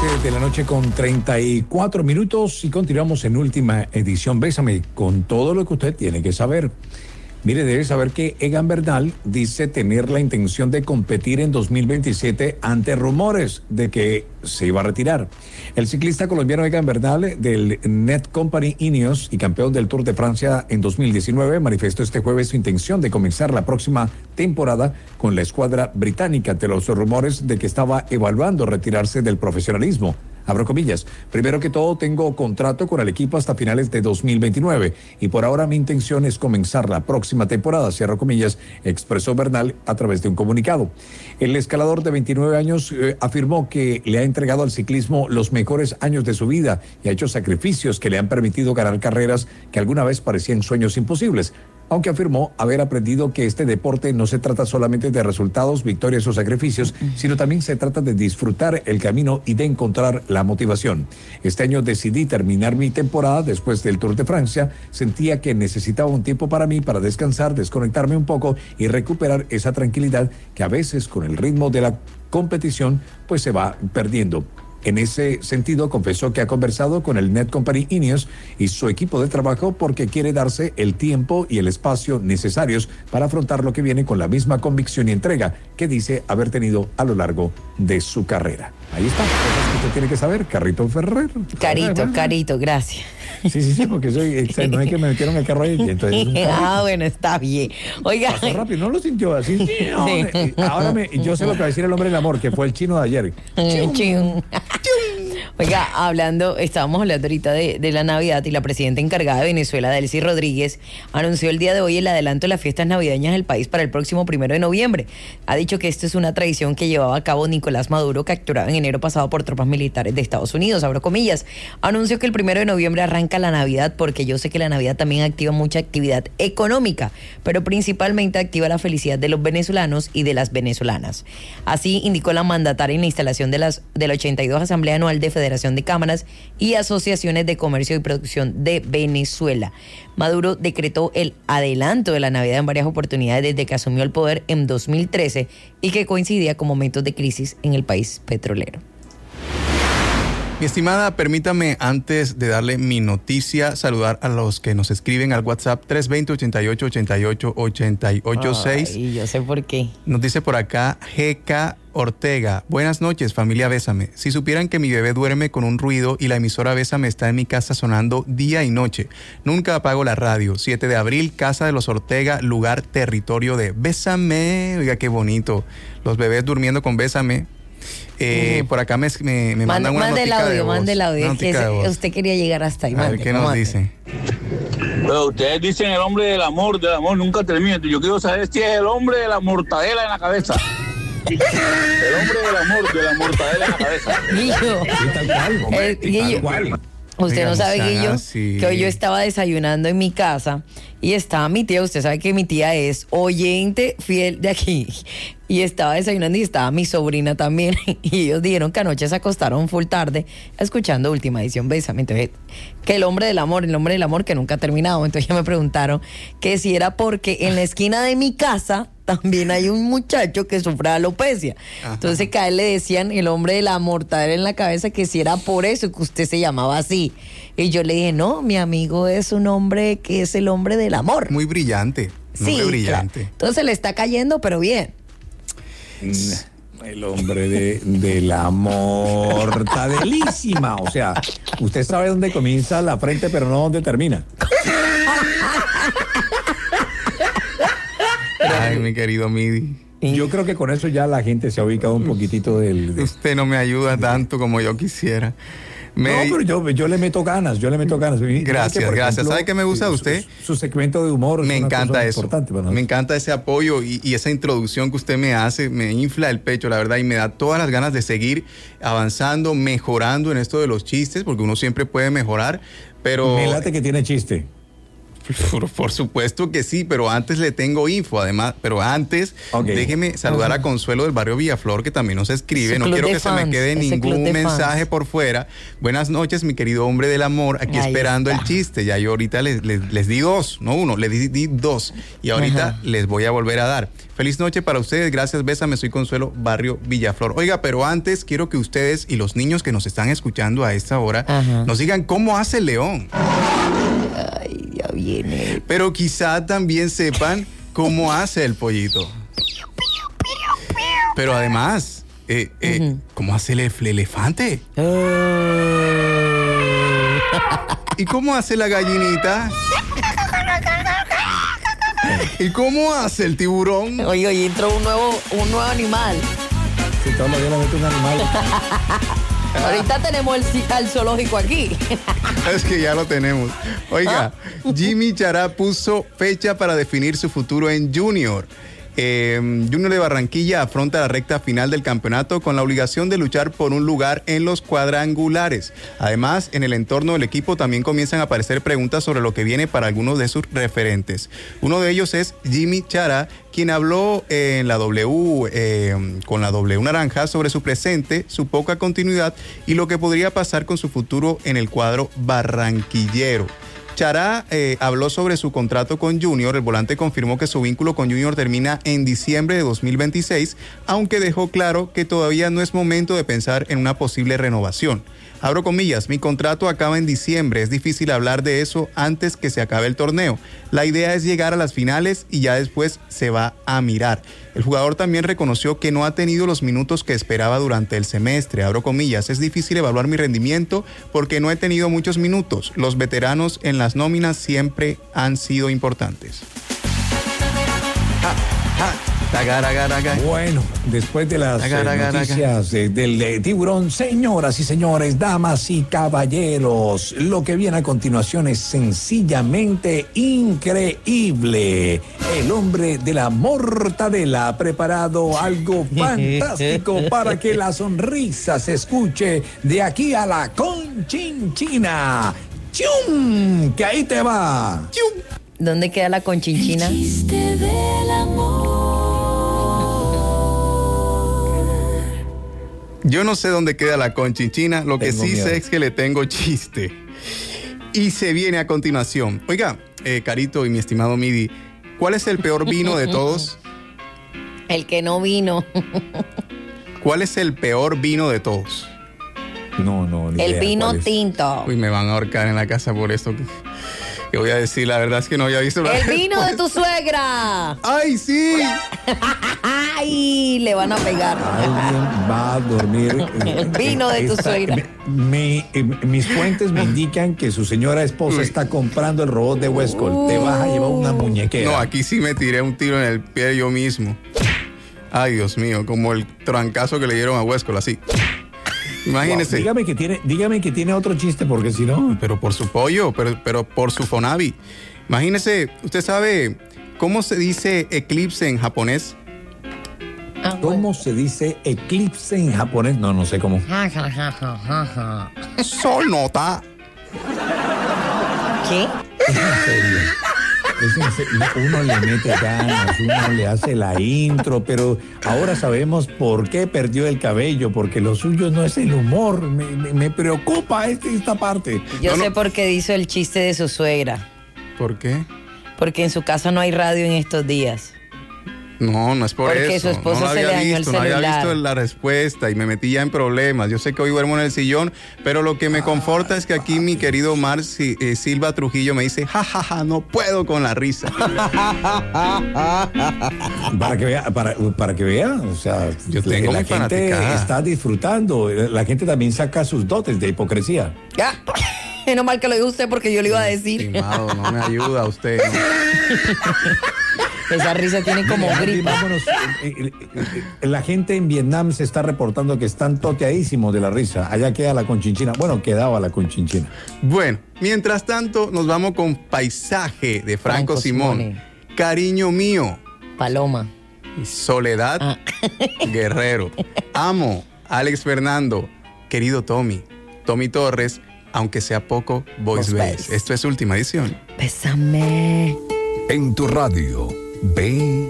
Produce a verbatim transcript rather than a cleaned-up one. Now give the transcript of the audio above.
De la noche con treinta y cuatro minutos y continuamos en última edición Bésame con todo lo que usted tiene que saber. Mire, debe saber que Egan Bernal dice tener la intención de competir en dos mil veintisiete ante rumores de que se iba a retirar. El ciclista colombiano Egan Bernal del Net Company Ineos y campeón del Tour de Francia en dos mil diecinueve manifestó este jueves su intención de comenzar la próxima temporada con la escuadra británica ante los rumores de que estaba evaluando retirarse del profesionalismo. Abro comillas, primero que todo tengo contrato con el equipo hasta finales de dos mil veintinueve y por ahora mi intención es comenzar la próxima temporada, cierro comillas, expresó Bernal a través de un comunicado. El escalador de veintinueve años eh, afirmó que le ha entregado al ciclismo los mejores años de su vida y ha hecho sacrificios que le han permitido ganar carreras que alguna vez parecían sueños imposibles. Aunque afirmó haber aprendido que este deporte no se trata solamente de resultados, victorias o sacrificios, sino también se trata de disfrutar el camino y de encontrar la motivación. Este año decidí terminar mi temporada después del Tour de Francia. Sentía que necesitaba un tiempo para mí, para descansar, desconectarme un poco y recuperar esa tranquilidad que a veces con el ritmo de la competición pues se va perdiendo. En ese sentido, confesó que ha conversado con el Net Company Ineos y su equipo de trabajo porque quiere darse el tiempo y el espacio necesarios para afrontar lo que viene con la misma convicción y entrega que dice haber tenido a lo largo de su carrera. Ahí está, cosas que usted tiene que saber, Carrito Ferrer. Carito, Carito, gracias. Sí, sí, sí, porque soy, no es que me metieron el carro ahí. Entonces ah, bueno, está bien. Oiga. Pasó rápido, no lo sintió así. No, sí. Ahora me, yo sé lo que va a decir el hombre del amor, que fue el chino de ayer. Chum. Oiga, hablando, estábamos hablando ahorita de, de la Navidad y la presidenta encargada de Venezuela, Delcy Rodríguez, anunció el día de hoy el adelanto de las fiestas navideñas del país para el próximo primero de noviembre. Ha dicho que esto es una tradición que llevaba a cabo Nicolás Maduro, capturado en enero pasado por tropas militares de Estados Unidos, abro comillas. Anunció que el primero de noviembre arranca la Navidad porque yo sé que la Navidad también activa mucha actividad económica, pero principalmente activa la felicidad de los venezolanos y de las venezolanas. Así indicó la mandataria en la instalación de, las, de la ochenta y dos Asamblea Anual de Federación de Cámaras y Asociaciones de Comercio y Producción de Venezuela. Maduro decretó el adelanto de la Navidad en varias oportunidades desde que asumió el poder en dos mil trece y que coincidía con momentos de crisis en el país petrolero. Mi estimada, permítame antes de darle mi noticia saludar a los que nos escriben al WhatsApp tres dos cero, ochenta y ocho, ochenta y ocho, ochenta y ocho seis. Y yo sé por qué. Nos dice por acá G K Ortega. Buenas noches, familia Bésame. Si supieran que mi bebé duerme con un ruido y la emisora Bésame está en mi casa sonando día y noche. Nunca apago la radio. siete de abril, Casa de los Ortega, lugar territorio de Bésame. Oiga, qué bonito. Los bebés durmiendo con Bésame. Eh, uh-huh. Por acá me, me, me mandan una mande notica el audio, de voz. mande el audio. Que se, usted quería llegar hasta ahí. A ver, ¿qué nos mande. dice? Pero ustedes dicen el hombre del amor, del amor nunca termina. Yo quiero saber si es el hombre de la mortadela en la cabeza. El hombre del amor, de la mortadela en la cabeza. Guillo. Sí, tal cual, hombre, El, Guillo. tal cual. Usted Digamos, no sabe, Guillo, sí. que hoy yo estaba desayunando en mi casa y estaba mi tía, usted sabe que mi tía es oyente fiel de aquí, y estaba desayunando y estaba mi sobrina también, y ellos dijeron que anoche se acostaron full tarde escuchando Última Edición Bésame. Entonces, que el hombre del amor, el hombre del amor que nunca ha terminado. Entonces ya me preguntaron que si era porque en la esquina de mi casa también hay un muchacho que sufre de alopecia. Ajá. Entonces que a él le decían el hombre de la mortadela en la cabeza, que si era por eso que usted se llamaba así. Y yo le dije, no, mi amigo es un hombre que es el hombre del amor. Muy brillante. Sí, muy brillante. Claro. Entonces le está cayendo, pero bien. El hombre de, de la mortadelísima. O sea, usted sabe dónde comienza la frente, pero no dónde termina. Ay, mi querido Midi. Yo creo que con eso ya la gente se ha ubicado un poquitito del... De... Usted no me ayuda tanto como yo quisiera. Me... No, pero yo, yo le meto ganas, yo le meto ganas. Gracias, que, gracias. ejemplo, ¿sabe qué me gusta de usted? Su, su segmento de humor. Me es encanta una eso. Bueno, me encanta ese apoyo y, y esa introducción que usted me hace. Me infla el pecho, la verdad, y me da todas las ganas de seguir avanzando, mejorando en esto de los chistes, porque uno siempre puede mejorar, pero... Me late que tiene chiste. Por, por supuesto que sí, pero antes le tengo info, además, pero antes okay. déjeme saludar uh-huh. a Consuelo del barrio Villaflor, que también nos escribe, no quiero que fans, se me quede ningún mensaje fans. por fuera. Buenas noches, mi querido hombre del amor, aquí Ahí esperando está. el chiste, ya yo ahorita les, les, les di dos, no uno, les di, di dos, y ahorita uh-huh. les voy a volver a dar. Feliz noche para ustedes, gracias, bésame, soy Consuelo, barrio Villaflor. Oiga, pero antes quiero que ustedes y los niños que nos están escuchando a esta hora uh-huh. nos digan cómo hace el león. Ay, ya viene. Pero quizá también sepan cómo hace el pollito. Pero además, eh, eh, uh-huh. ¿cómo hace el, el elefante? Uh... ¿Y cómo hace la gallinita? ¿Y cómo hace el tiburón? Oye, oye, entró un nuevo, un nuevo animal. Si todos los días le meto un animal. Ahorita tenemos el, el zoológico aquí. Es que ya lo tenemos. Oiga, ¿Ah? Jimmy Chará puso fecha para definir su futuro en Junior. Eh, Junior de Barranquilla afronta la recta final del campeonato con la obligación de luchar por un lugar en los cuadrangulares. Además, en el entorno del equipo también comienzan a aparecer preguntas sobre lo que viene para algunos de sus referentes. Uno de ellos es Jimmy Chará, quien habló en la W, eh, con la W Naranja sobre su presente, su poca continuidad y lo que podría pasar con su futuro en el cuadro barranquillero. Chará eh, habló sobre su contrato con Junior. El volante confirmó que su vínculo con Junior termina en diciembre de dos mil veintiséis, aunque dejó claro que todavía no es momento de pensar en una posible renovación. Abro comillas, mi contrato acaba en diciembre, es difícil hablar de eso antes que se acabe el torneo. La idea es llegar a las finales y ya después se va a mirar. El jugador también reconoció que no ha tenido los minutos que esperaba durante el semestre. Abro comillas, es difícil evaluar mi rendimiento porque no he tenido muchos minutos. Los veteranos en las nóminas siempre han sido importantes. Ah, ah. Bueno, después de las eh, noticias de, del de tiburón, señoras y señores, damas y caballeros, lo que viene a continuación es sencillamente increíble. El hombre de la mortadela ha preparado algo fantástico para que la sonrisa se escuche de aquí a la Conchinchina. ¡Chum! Que ahí te va. ¡Chum! ¿Dónde queda la Conchinchina? El chiste del amor. Yo no sé dónde queda la Conchinchina, lo que tengo sí miedo. sé es que le tengo chiste. Y se viene a continuación. Oiga, eh, Carito y mi estimado Midi, ¿cuál es el peor vino de todos? El que no vino. ¿Cuál es el peor vino de todos? No, no, ni El idea vino tinto. Uy, me van a ahorcar en la casa por esto que, que voy a decir. La verdad es que no había visto la El vino de tu suegra. ¡Ay, sí! ¡Ay! Le van a pegar. Alguien va a dormir. El vino de tu Esta- suegra. mi- mi- mis fuentes me indican que su señora esposa Uy. está comprando el robot de Westcol. Te vas a llevar una muñequera. No, aquí sí me tiré un tiro en el pie yo mismo. Ay, Dios mío, como el trancazo que le dieron a Huescol, así. Imagínese. Wow, dígame que tiene, dígame que tiene otro chiste, porque si no. Pero por su pollo, pero, pero por su Fonavi. Imagínese, ¿usted sabe cómo se dice eclipse en japonés? Ah, ¿Cómo se dice eclipse en japonés? No, no sé cómo. Solnota. ¿Qué? Es en serio. Es en serio. Uno le mete ganas, uno le hace la intro, pero ahora sabemos por qué perdió el cabello, porque lo suyo no es el humor. Me, me- me preocupa este- esta parte. Yo No, no. sé por qué hizo el chiste de su suegra. ¿Por qué? Porque en su casa no hay radio en estos días. No, no es por Porque eso. su esposo no lo se había le dañó el visto, no había celular. visto la respuesta y me metí ya en problemas. Yo sé que hoy duermo en el sillón, pero lo que me conforta es que aquí mi querido Omar Si- eh, Silva Trujillo me dice, jajaja, ja, ja, no puedo con la risa. Para que vea, para, para que vea, o sea, Yo tengo la mi gente fanaticada. está disfrutando. La gente también saca sus dotes de hipocresía. Ya. Menos mal que lo dijo usted porque yo le iba a decir. Estimado, no me ayuda usted. ¿no? Esa risa tiene como Mira, gripa. vámonos, eh, eh, eh, la gente en Vietnam se está reportando que están toteadísimos de la risa. Allá queda la Conchinchina. Bueno, quedaba la Conchinchina. Bueno, mientras tanto, nos vamos con Paisaje de Franco, Franco Simón. Simone. Cariño mío, Paloma. Soledad Ah. Guerrero. Amo, Alex Fernando. Querido Tommy, Tommy Torres, aunque sea poco, Voice Voice Base. Base. Esto es Última Edición. Bésame. En tu radio, ve